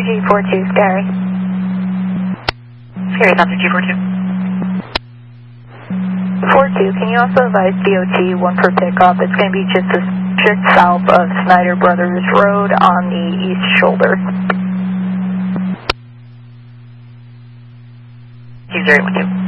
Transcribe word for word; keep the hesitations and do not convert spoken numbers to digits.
G four two, Scary. Scary, Thompson G four two. four two, can you also advise D O T one for pickup? It's going to be just, a, just south of Snyder Brothers Road on the east shoulder. Two zero one two.